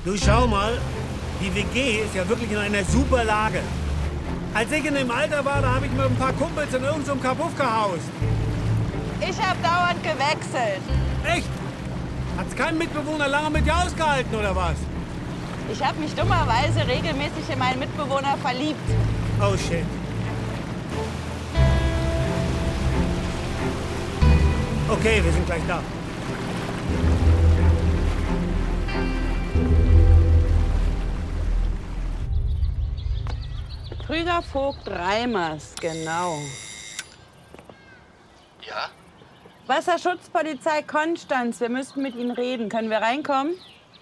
Du schau mal, die WG ist ja wirklich in einer super Lage. Als ich in dem Alter war, da habe ich mit ein paar Kumpels in irgendeinem Kabuff gehaust. Ich habe dauernd gewechselt. Echt? Hat's kein Mitbewohner lange mit dir ausgehalten, oder was? Ich habe mich dummerweise regelmäßig in meinen Mitbewohner verliebt. Oh, shit. Okay, wir sind gleich da. Krüger Vogt Reimers, genau. Ja? Wasserschutzpolizei Konstanz, wir müssten mit Ihnen reden. Können wir reinkommen?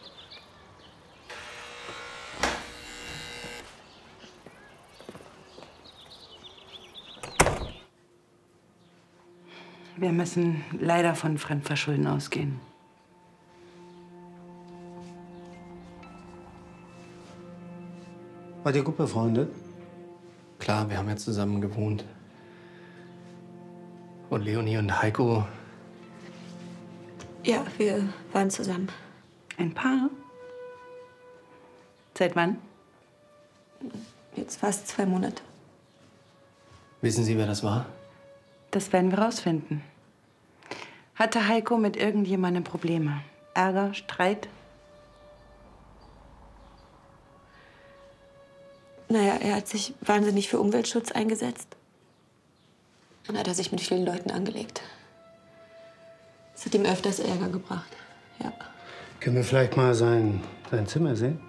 Wir müssen leider von Fremdverschulden ausgehen. Wart ihr gut befreundet? Klar, wir haben ja zusammen gewohnt. Und Leonie und Heiko. Ja, wir waren zusammen. Ein Paar? Seit wann? Jetzt fast 2 Monate. Wissen Sie, wer das war? Das werden wir rausfinden. Hatte Heiko mit irgendjemandem Probleme? Ärger, Streit? Naja, er hat sich wahnsinnig für Umweltschutz eingesetzt. Dann hat er sich mit vielen Leuten angelegt. Das hat ihm öfters Ärger gebracht, ja. Können wir vielleicht mal sein Zimmer sehen?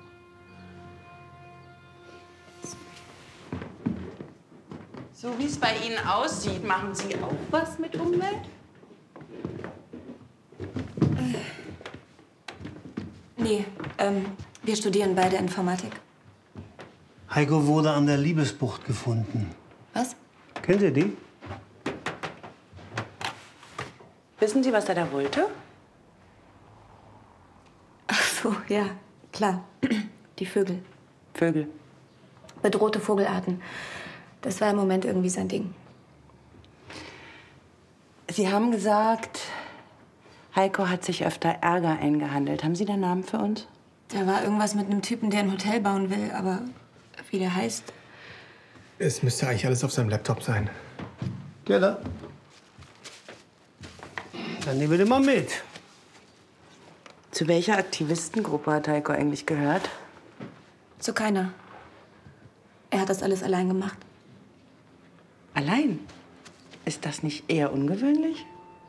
So wie es bei Ihnen aussieht, machen Sie auch was mit Umwelt? Nee, wir studieren beide Informatik. Heiko wurde an der Liebesbucht gefunden. Was? Kennt ihr die? Wissen Sie, was er da wollte? Ach so, ja, klar. Die Vögel. Vögel. Bedrohte Vogelarten. Das war im Moment irgendwie sein Ding. Sie haben gesagt, Heiko hat sich öfter Ärger eingehandelt. Haben Sie da Namen für uns? Da war irgendwas mit einem Typen, der ein Hotel bauen will, aber wie der heißt. Es müsste eigentlich alles auf seinem Laptop sein. Ja, da. Dann nehmen wir den mal mit. Zu welcher Aktivistengruppe hat Heiko eigentlich gehört? Zu keiner. Er hat das alles allein gemacht. Allein? Ist das nicht eher ungewöhnlich?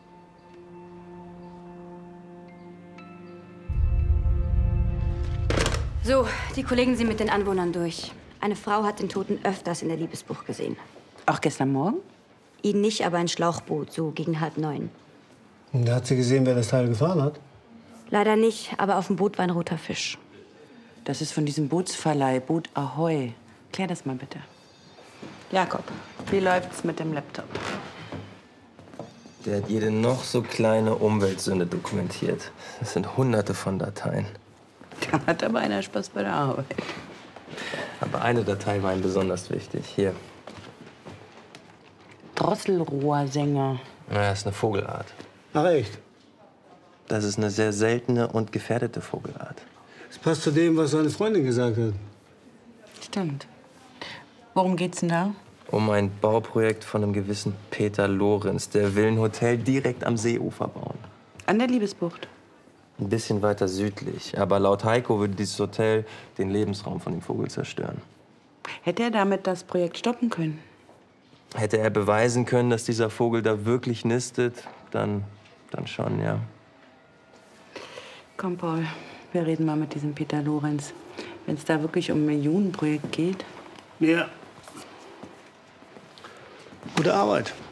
So, die Kollegen sind mit den Anwohnern durch. Eine Frau hat den Toten öfters in der Liebesbucht gesehen. Auch gestern Morgen? Ihn nicht, aber ein Schlauchboot, so gegen 8:30. Und da hat sie gesehen, wer das Teil gefahren hat? Leider nicht, aber auf dem Boot war ein roter Fisch. Das ist von diesem Bootsverleih, Boot Ahoi. Klär das mal bitte. Jakob, wie läuft's mit dem Laptop? Der hat jede noch so kleine Umweltsünde dokumentiert. Das sind Hunderte von Dateien. Da hat aber einer Spaß bei der Arbeit. Aber eine Datei war ihm besonders wichtig. Hier. Drosselrohrsänger. Na, das ist eine Vogelart. Ach, echt? Das ist eine sehr seltene und gefährdete Vogelart. Das passt zu dem, was seine Freundin gesagt hat. Stimmt. Worum geht's denn da? Um ein Bauprojekt von einem gewissen Peter Lorenz. Der will ein Hotel direkt am Seeufer bauen. An der Liebesbucht. Ein bisschen weiter südlich. Aber laut Heiko würde dieses Hotel den Lebensraum von dem Vogel zerstören. Hätte er damit das Projekt stoppen können? Hätte er beweisen können, dass dieser Vogel da wirklich nistet, dann schon, ja. Komm, Paul, wir reden mal mit diesem Peter Lorenz. Wenn es da wirklich um ein Millionenprojekt geht. Ja. Gute Arbeit.